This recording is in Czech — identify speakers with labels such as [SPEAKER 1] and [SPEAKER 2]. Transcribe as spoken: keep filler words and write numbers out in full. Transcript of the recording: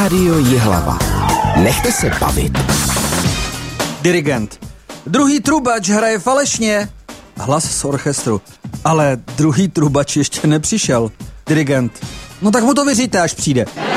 [SPEAKER 1] Rádio Jihlava. Nechte se bavit.
[SPEAKER 2] Dirigent. Druhý trubač hraje falešně. Hlas z orchestru. Ale druhý trubač ještě nepřišel. Dirigent. No tak mu to vyříte, až přijde.